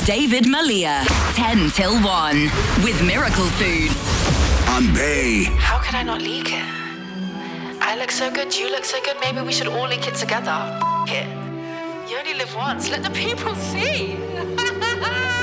David Malia, 10 till 1, with Miracle Foods. On Bay. How could I not leak it? I look so good, you look so good, maybe we should all leak it together. F*** it. You only live once, let the people see.